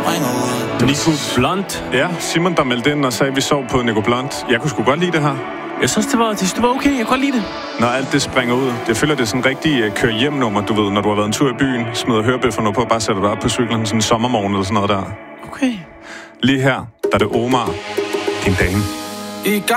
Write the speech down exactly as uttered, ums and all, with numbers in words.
springer ud. Nico Blunt. Ja, Simon, der meldte ind og sagde, at vi sov på Nico Blunt. Jeg kunne sgu godt lide det her. Jeg synes, det var, det, det var okay. Jeg kunne godt lide det. Når alt det springer ud. Det føler, det er sådan en rigtig uh, kør hjem nummer, du ved, når du har været en tur i byen, smider hørebøfferne på og bare sætter dig op på cyklen sådan en sommermorgen eller sådan noget der. Okay. Lige her, der er det Omar, din dame. I